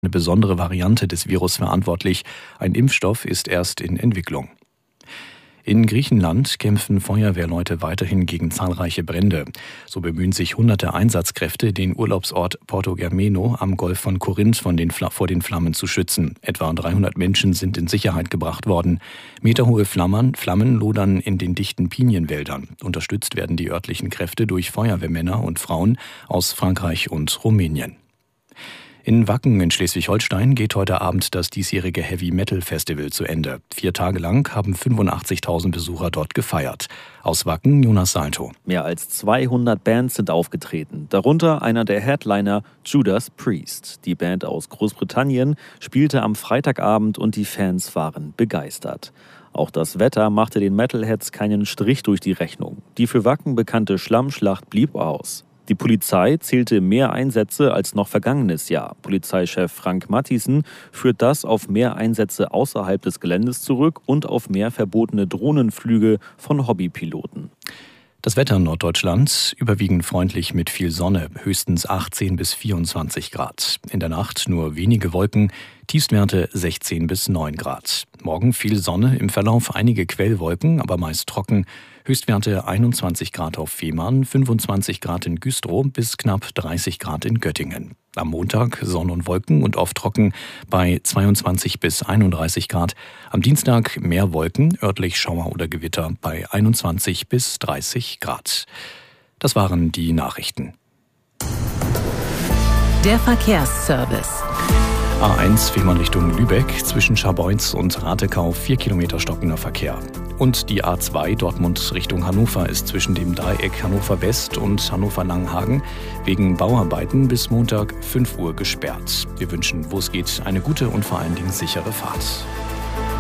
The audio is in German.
eine besondere Variante des Virus verantwortlich. Ein Impfstoff ist erst in Entwicklung. In Griechenland kämpfen Feuerwehrleute weiterhin gegen zahlreiche Brände. So bemühen sich hunderte Einsatzkräfte, den Urlaubsort Portogermeno am Golf von Korinth vor den Flammen zu schützen. Etwa 300 Menschen sind in Sicherheit gebracht worden. Meterhohe Flammen lodern in den dichten Pinienwäldern. Unterstützt werden die örtlichen Kräfte durch Feuerwehrmänner und Frauen aus Frankreich und Rumänien. In Wacken in Schleswig-Holstein geht heute Abend das diesjährige Heavy-Metal-Festival zu Ende. 4 Tage lang haben 85.000 Besucher dort gefeiert. Aus Wacken Jonas Salto. Mehr als 200 Bands sind aufgetreten, darunter einer der Headliner Judas Priest. Die Band aus Großbritannien spielte am Freitagabend und die Fans waren begeistert. Auch das Wetter machte den Metalheads keinen Strich durch die Rechnung. Die für Wacken bekannte Schlammschlacht blieb aus. Die Polizei zählte mehr Einsätze als noch vergangenes Jahr. Polizeichef Frank Matthiessen führt das auf mehr Einsätze außerhalb des Geländes zurück und auf mehr verbotene Drohnenflüge von Hobbypiloten. Das Wetter in Norddeutschland überwiegend freundlich mit viel Sonne, höchstens 18 bis 24 Grad. In der Nacht nur wenige Wolken, Tiefstwerte 16 bis 9 Grad. Morgen viel Sonne, im Verlauf einige Quellwolken, aber meist trocken. Höchstwerte 21 Grad auf Fehmarn, 25 Grad in Güstrow bis knapp 30 Grad in Göttingen. Am Montag Sonne und Wolken und oft trocken bei 22 bis 31 Grad. Am Dienstag mehr Wolken, örtlich Schauer oder Gewitter bei 21 bis 30 Grad. Das waren die Nachrichten. Der Verkehrsservice. A1 Fehmarn Richtung Lübeck, zwischen Scharbeutz und Ratekau 4 Kilometer stockender Verkehr. Und die A2 Dortmund Richtung Hannover ist zwischen dem Dreieck Hannover West und Hannover Langhagen wegen Bauarbeiten bis Montag 5 Uhr gesperrt. Wir wünschen, wo es geht, eine gute und vor allen Dingen sichere Fahrt.